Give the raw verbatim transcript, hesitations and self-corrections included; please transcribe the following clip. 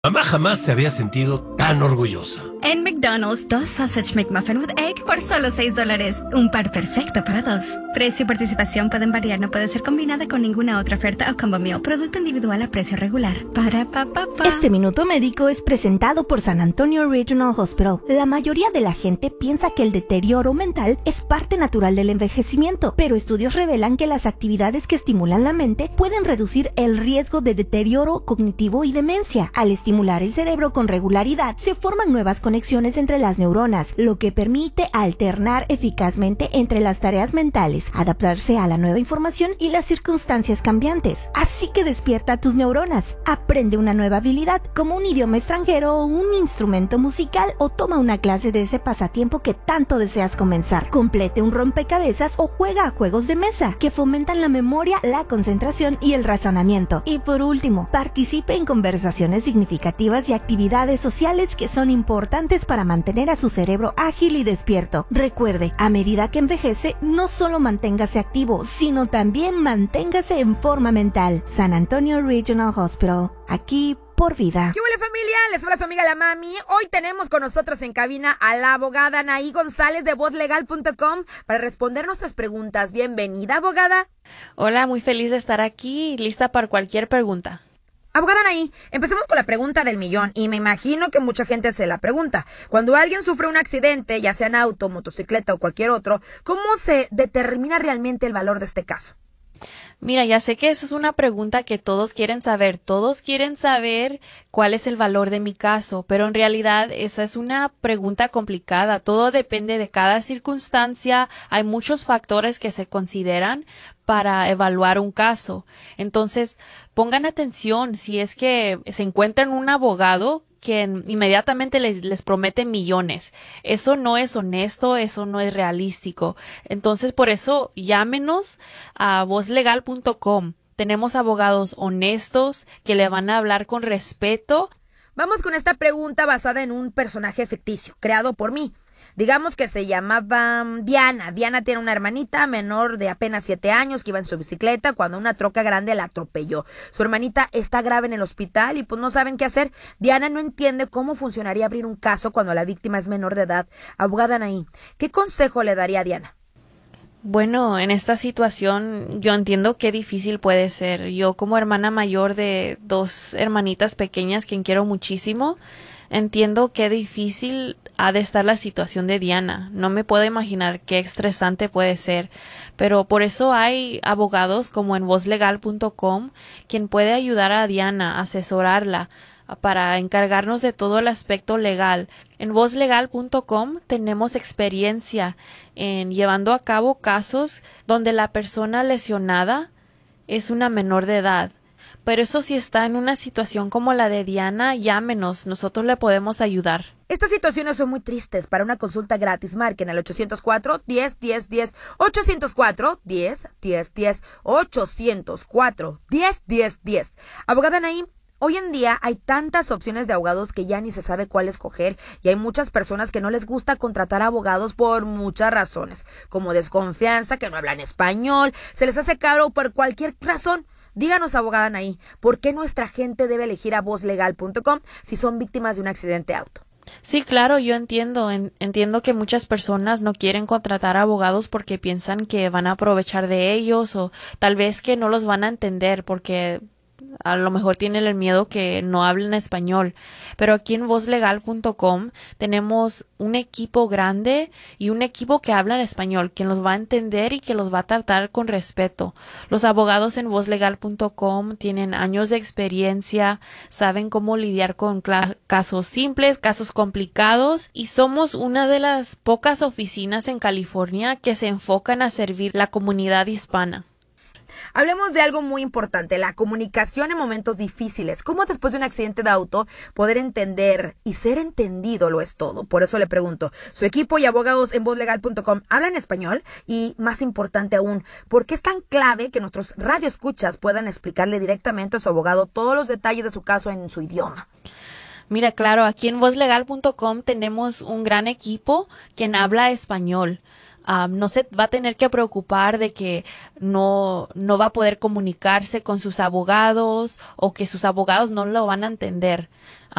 Mamá jamás se había sentido tan orgullosa. En McDonald's, dos Sausage McMuffin with Egg por solo seis dólares. Un par perfecto para dos. Precio y participación pueden variar, no puede ser combinada con ninguna otra oferta o combo meal. Producto individual a precio regular. Para pa, pa, pa. Este Minuto Médico es presentado por San Antonio Regional Hospital. La mayoría de la gente piensa que el deterioro mental es parte natural del envejecimiento, pero estudios revelan que las actividades que estimulan la mente pueden reducir el riesgo de deterioro cognitivo y demencia. Al estimular el cerebro con regularidad, se forman nuevas conexiones entre las neuronas, lo que permite alternar eficazmente entre las tareas mentales, adaptarse a la nueva información y las circunstancias cambiantes. Así que despierta tus neuronas, aprende una nueva habilidad, como un idioma extranjero o un instrumento musical, o toma una clase de ese pasatiempo que tanto deseas comenzar. Complete un rompecabezas o juega a juegos de mesa que fomentan la memoria, la concentración y el razonamiento. Y por último, participe en conversaciones significativas y actividades sociales que son importantes para mantener a su cerebro ágil y despierto. Recuerde, a medida que envejece, no solo manténgase activo, sino también manténgase en forma mental. San Antonio Regional Hospital, aquí por vida. ¿Qué huele, familia? Les habla su amiga la Mami. Hoy tenemos con nosotros en cabina a la abogada Anaí González de voz legal punto com para responder nuestras preguntas. Bienvenida, abogada. Hola, muy feliz de estar aquí, lista para cualquier pregunta. Abogada Anaí, empecemos con la pregunta del millón, y me imagino que mucha gente se la pregunta. Cuando alguien sufre un accidente, ya sea en auto, motocicleta o cualquier otro, ¿cómo se determina realmente el valor de este caso? Mira, ya sé que eso es una pregunta que todos quieren saber. Todos quieren saber cuál es el valor de mi caso, pero en realidad esa es una pregunta complicada. Todo depende de cada circunstancia. Hay muchos factores que se consideran para evaluar un caso. Entonces, pongan atención si es que se encuentran un abogado que inmediatamente les, les promete millones. Eso no es honesto, eso no es realístico. Entonces, por eso, llámenos a voz legal punto com. Tenemos abogados honestos que le van a hablar con respeto. Vamos con esta pregunta basada en un personaje ficticio, creado por mí. Digamos que se llamaba Diana. Diana tiene una hermanita menor de apenas siete años que iba en su bicicleta cuando una troca grande la atropelló. Su hermanita está grave en el hospital y pues no saben qué hacer. Diana no entiende cómo funcionaría abrir un caso cuando la víctima es menor de edad. Abogada Anaí, ¿qué consejo le daría a Diana? Bueno, en esta situación yo entiendo qué difícil puede ser. Yo como hermana mayor de dos hermanitas pequeñas, quien quiero muchísimo, entiendo qué difícil ha de estar la situación de Diana. No me puedo imaginar qué estresante puede ser, pero por eso hay abogados como en voz legal punto com quien puede ayudar a Diana, asesorarla para encargarnos de todo el aspecto legal. En voz legal punto com tenemos experiencia en llevando a cabo casos donde la persona lesionada es una menor de edad. Pero eso si está en una situación como la de Diana, llámenos, nosotros le podemos ayudar. Estas situaciones son muy tristes. Para una consulta gratis, marquen al ochocientos cuatro, diez, diez, diez, ochocientos cuatro, diez, diez, diez, ochocientos cuatro, diez, diez, diez. Abogada Anaí, hoy en día hay tantas opciones de abogados que ya ni se sabe cuál escoger, y hay muchas personas que no les gusta contratar abogados por muchas razones, como desconfianza, que no hablan español, se les hace caro por cualquier razón. Díganos, abogada Anaí, ¿por qué nuestra gente debe elegir a voz legal punto com si son víctimas de un accidente de auto? Sí, claro, yo entiendo. En, entiendo que muchas personas no quieren contratar abogados porque piensan que van a aprovechar de ellos o tal vez que no los van a entender porque a lo mejor tienen el miedo que no hablen español. Pero aquí en voz legal punto com tenemos un equipo grande y un equipo que habla en español, que los va a entender y que los va a tratar con respeto. Los abogados en voz legal punto com tienen años de experiencia, saben cómo lidiar con casos simples, casos complicados, y somos una de las pocas oficinas en California que se enfocan a servir la comunidad hispana. Hablemos de algo muy importante, la comunicación en momentos difíciles. ¿Cómo después de un accidente de auto poder entender y ser entendido lo es todo? Por eso le pregunto, ¿su equipo y abogados en voz legal punto com hablan español? Y más importante aún, ¿por qué es tan clave que nuestros radioescuchas puedan explicarle directamente a su abogado todos los detalles de su caso en su idioma? Mira, claro, aquí en voz legal punto com tenemos un gran equipo quien habla español. Um, no se va a tener que preocupar de que no, no va a poder comunicarse con sus abogados o que sus abogados no lo van a entender.